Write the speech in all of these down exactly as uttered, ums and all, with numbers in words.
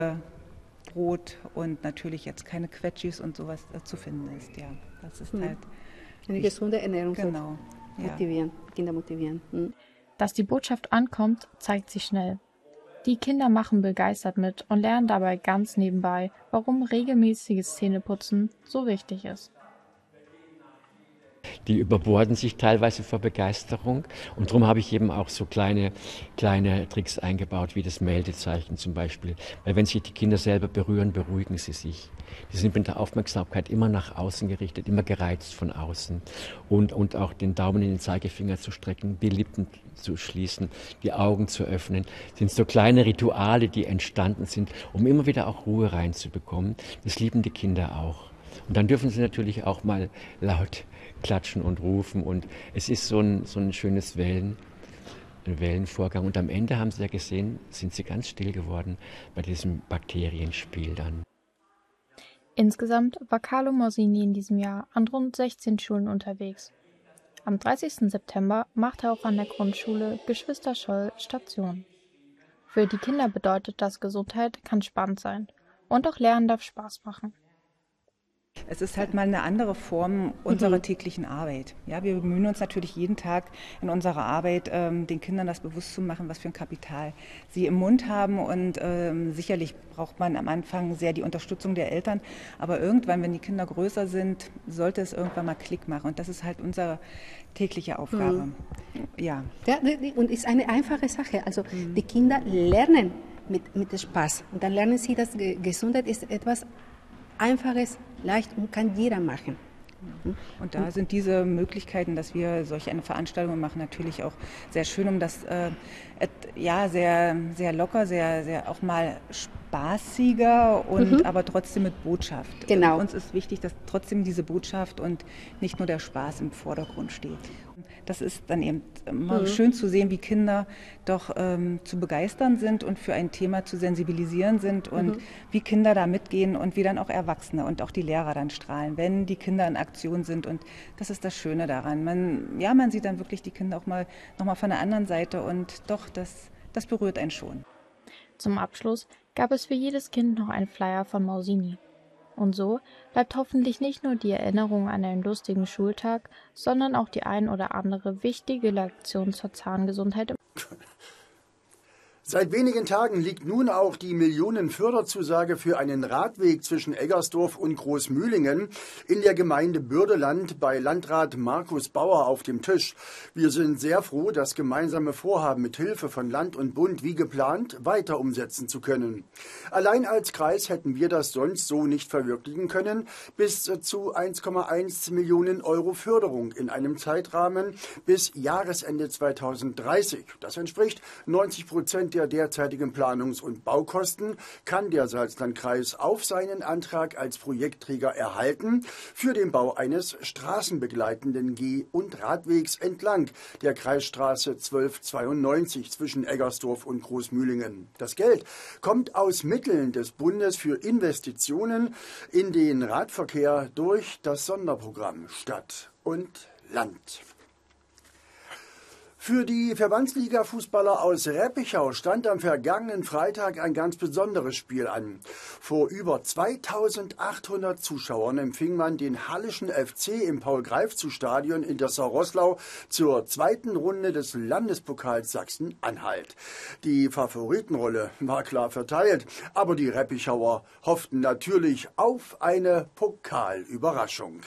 Brot und natürlich jetzt keine Quetschis und sowas äh, zu finden ist. Ja, das ist Mhm. halt eine gesunde Ernährung. Genau. So motivieren, ja. Kinder motivieren. Mhm. Dass die Botschaft ankommt, zeigt sich schnell. Die Kinder machen begeistert mit und lernen dabei ganz nebenbei, warum regelmäßiges Zähneputzen so wichtig ist. Die überborden sich teilweise vor Begeisterung und darum habe ich eben auch so kleine, kleine Tricks eingebaut, wie das Meldezeichen zum Beispiel. Weil wenn sich die Kinder selber berühren, beruhigen sie sich. Die sind mit der Aufmerksamkeit immer nach außen gerichtet, immer gereizt von außen. Und, und auch den Daumen in den Zeigefinger zu strecken, die Lippen zu schließen, die Augen zu öffnen, sind so kleine Rituale, die entstanden sind, um immer wieder auch Ruhe reinzubekommen. Das lieben die Kinder auch. Und dann dürfen sie natürlich auch mal laut klatschen und rufen und es ist so ein, so ein schönes Wellen, ein Wellenvorgang und am Ende haben sie ja gesehen, sind sie ganz still geworden bei diesem Bakterienspiel dann. Insgesamt war Carlo Morsini in diesem Jahr an rund sechzehn Schulen unterwegs. Am dreißigsten September machte er auch an der Grundschule Geschwister Scholl Station. Für die Kinder bedeutet das, Gesundheit kann spannend sein und auch Lernen darf Spaß machen. Es ist halt mal eine andere Form unserer Mhm. täglichen Arbeit. Ja, wir bemühen uns natürlich jeden Tag in unserer Arbeit, ähm, den Kindern das bewusst zu machen, was für ein Kapital sie im Mund haben. Und ähm, sicherlich braucht man am Anfang sehr die Unterstützung der Eltern. Aber irgendwann, wenn die Kinder größer sind, sollte es irgendwann mal Klick machen. Und das ist halt unsere tägliche Aufgabe. Mhm. Ja. Ja, und ist eine einfache Sache. Also mhm. die Kinder lernen mit, mit Spaß. Und dann lernen sie, dass Gesundheit ist etwas Einfaches, leicht und kann jeder machen. Und da sind diese Möglichkeiten, dass wir solch eine Veranstaltung machen, natürlich auch sehr schön, um das äh, et, ja sehr sehr locker, sehr sehr auch mal spaßiger und mhm. aber trotzdem mit Botschaft. Genau. Uns ist wichtig, dass trotzdem diese Botschaft und nicht nur der Spaß im Vordergrund steht. Das ist dann eben immer mhm. schön zu sehen, wie Kinder doch ähm, zu begeistern sind und für ein Thema zu sensibilisieren sind und mhm. wie Kinder da mitgehen und wie dann auch Erwachsene und auch die Lehrer dann strahlen, wenn die Kinder in Aktion sind. Und das ist das Schöne daran. Man, ja, man sieht dann wirklich die Kinder auch mal noch mal von der anderen Seite und doch, das, das berührt einen schon. Zum Abschluss gab es für jedes Kind noch einen Flyer von Morsini. Und so bleibt hoffentlich nicht nur die Erinnerung an einen lustigen Schultag, sondern auch die ein oder andere wichtige Lektion zur Zahngesundheit im Seit wenigen Tagen liegt nun auch die Millionenförderzusage für einen Radweg zwischen Eggersdorf und Großmühlingen in der Gemeinde Bürdeland bei Landrat Markus Bauer auf dem Tisch. Wir sind sehr froh, das gemeinsame Vorhaben mit Hilfe von Land und Bund wie geplant weiter umsetzen zu können. Allein als Kreis hätten wir das sonst so nicht verwirklichen können. Bis zu eins Komma eins Millionen Euro Förderung in einem Zeitrahmen bis Jahresende zweitausenddreißig. Das entspricht neunzig Prozent der derzeitigen Planungs- und Baukosten, kann der Salzlandkreis auf seinen Antrag als Projektträger erhalten für den Bau eines straßenbegleitenden Geh- und Radwegs entlang der Kreisstraße zwölfhundertzweiundneunzig zwischen Eggersdorf und Großmühlingen. Das Geld kommt aus Mitteln des Bundes für Investitionen in den Radverkehr durch das Sonderprogramm Stadt und Land. Für die Verbandsliga-Fußballer aus Reppichau stand am vergangenen Freitag ein ganz besonderes Spiel an. Vor über zweitausendachthundert Zuschauern empfing man den Hallischen F C im Paul-Greifzu-Stadion in Dessau-Roßlau zur zweiten Runde des Landespokals Sachsen-Anhalt. Die Favoritenrolle war klar verteilt, aber die Reppichauer hofften natürlich auf eine Pokalüberraschung.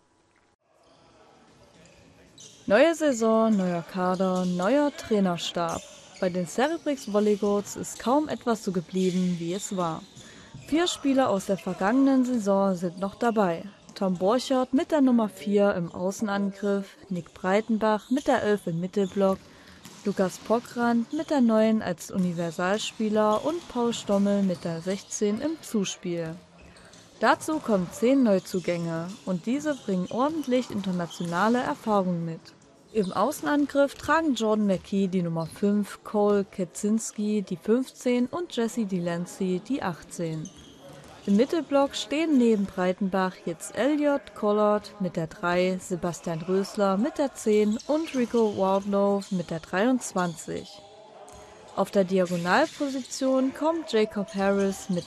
Neue Saison, neuer Kader, neuer Trainerstab. Bei den Cerebrix Volleygoats ist kaum etwas so geblieben, wie es war. Vier Spieler aus der vergangenen Saison sind noch dabei. Tom Borchert mit der Nummer vier im Außenangriff, Nick Breitenbach mit der elf im Mittelblock, Lukas Pockrand mit der neun als Universalspieler und Paul Stommel mit der sechzehn im Zuspiel. Dazu kommen zehn Neuzugänge und diese bringen ordentlich internationale Erfahrung mit. Im Außenangriff tragen Jordan McKee die Nummer fünf, Cole Ketzinski die fünfzehn und Jesse Delancey die achtzehn. Im Mittelblock stehen neben Breitenbach jetzt Elliot Collard mit der drei, Sebastian Rösler mit der zehn und Rico Wardlow mit der dreiundzwanzig. Auf der Diagonalposition kommt Jacob Harris mit